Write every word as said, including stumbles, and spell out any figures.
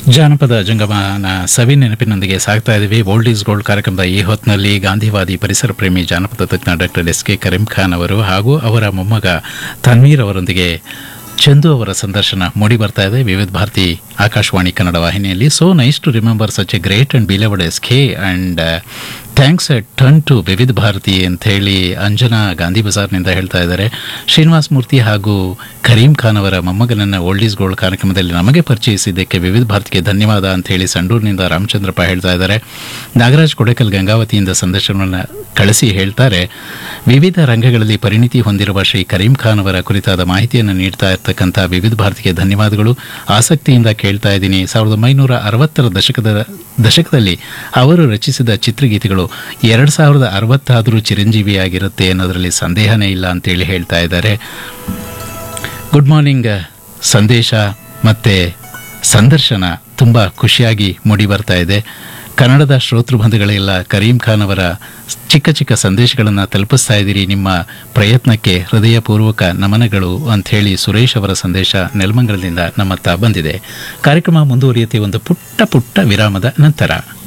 ಜಾನಪದ ಜಂಗಮನ ಸವಿ ನೆನಪಿನೊಂದಿಗೆ ಸಾಗ್ತಾ ಇದ್ದೀವಿ. ಓಲ್ಡ್ ಈಸ್ ಗೋಲ್ಡ್ ಕಾರ್ಯಕ್ರಮದ ಈ ಹೊತ್ತಿನಲ್ಲಿ ಗಾಂಧಿವಾದಿ ಪರಿಸರ ಪ್ರೇಮಿ ಜಾನಪದ ತಜ್ಞ doctor S K Karim Khan ಅವರು ಹಾಗೂ ಅವರ ಮೊಮ್ಮಗ ತನ್ವೀರ್ ಅವರೊಂದಿಗೆ ಚಂದು ಅವರ ಸಂದರ್ಶನ ಮೂಡಿ ಬರ್ತಾ ಇದೆ ವಿವಿಧ ಭಾರತಿ ಆಕಾಶವಾಣಿ ಕನ್ನಡ ವಾಹಿನಿಯಲ್ಲಿ. So nice to remember such A great and ಬಿಲವಡ್ S K and thanks A turn to ವಿವಿಧ ಭಾರತಿ ಅಂತ ಹೇಳಿ ಅಂಜನಾ ಗಾಂಧಿ ಬಜಾರ್ನಿಂದ ಹೇಳ್ತಾ ಇದ್ದಾರೆ. ಶ್ರೀನಿವಾಸ ಮೂರ್ತಿ ಹಾಗೂ ಕರೀಂ ಖಾನ್ ಅವರ ಮೊಮ್ಮಗನನ್ನು ಓಲ್ಡ್ ಈಸ್ ಗೋಲ್ಡ್ ಕಾರ್ಯಕ್ರಮದಲ್ಲಿ ನಮಗೆ ಪರಿಚಯಿಸಿದ್ದಕ್ಕೆ ವಿವಿಧ ಭಾರತಿಗೆ ಧನ್ಯವಾದ ಅಂತ ಹೇಳಿ ಸಂಡೂರಿನಿಂದ ರಾಮಚಂದ್ರಪ್ಪ ಹೇಳ್ತಾ ಇದ್ದಾರೆ. ನಾಗರಾಜ್ ಕೊಡೆಕಲ್ ಗಂಗಾವತಿಯಿಂದ ಸಂದರ್ಶನವನ್ನು ಕಳಿಸಿ ಹೇಳ್ತಾರೆ, ವಿವಿಧ ರಂಗಗಳಲ್ಲಿ ಪರಿಣಿತಿ ಹೊಂದಿರುವ ಶ್ರೀ ಕರೀಂ ಖಾನ್ ಅವರ ಕುರಿತಾದ ಮಾಹಿತಿಯನ್ನು ನೀಡ್ತಾ ಇರ್ತಕ್ಕಂಥ ವಿವಿಧ ಭಾರತಿಗೆ ಧನ್ಯವಾದಗಳು. ಆಸಕ್ತಿಯಿಂದ ಕೇಳ್ತಾ ಇದ್ದೀನಿ. ಸಾವಿರದ ಒಂಬೈನೂರ ಅರವತ್ತರ ದಶಕದ ದಶಕದಲ್ಲಿ ಅವರು ರಚಿಸಿದ ಚಿತ್ರಗೀತೆಗಳು ಎರಡು ಸಾವಿರದ ಅರವತ್ತಾದರೂ ಚಿರಂಜೀವಿಯಾಗಿರುತ್ತೆ ಅನ್ನೋದರಲ್ಲಿ ಸಂದೇಹನೇ ಇಲ್ಲ ಅಂತೇಳಿ ಹೇಳ್ತಾ ಇದ್ದಾರೆ. ಗುಡ್ ಮಾರ್ನಿಂಗ್ ಸಂದೇಶ ಮತ್ತು ಸಂದರ್ಶನ ತುಂಬ ಖುಷಿಯಾಗಿ ಮೂಡಿ ಬರ್ತಾ ಇದೆ. ಕನ್ನಡದ ಶ್ರೋತೃಬಂಧುಗಳೆಲ್ಲ ಕರೀಂ ಖಾನ್ ಅವರ ಚಿಕ್ಕ ಚಿಕ್ಕ ಸಂದೇಶಗಳನ್ನು ತಲುಪಿಸ್ತಾ ಇದ್ದೀರಿ. ನಿಮ್ಮ ಪ್ರಯತ್ನಕ್ಕೆ ಹೃದಯಪೂರ್ವಕ ನಮನಗಳು ಅಂಥೇಳಿ ಸುರೇಶ್ ಅವರ ಸಂದೇಶ ನೆಲಮಂಗಲದಿಂದ ನಮ್ಮತ್ತ ಬಂದಿದೆ. ಕಾರ್ಯಕ್ರಮ ಮುಂದುವರಿಯುತ್ತೆ ಒಂದು ಪುಟ್ಟ ಪುಟ್ಟ ವಿರಾಮದ ನಂತರ.